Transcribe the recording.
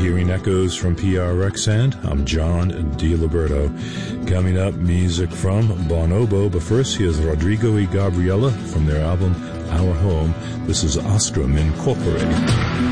hearing echoes from PRX, and I'm John DiLiberto. Coming up, music from Bonobo, but first here's Rodrigo y Gabriela from their album Our Home. This is Ostrom Incorporated.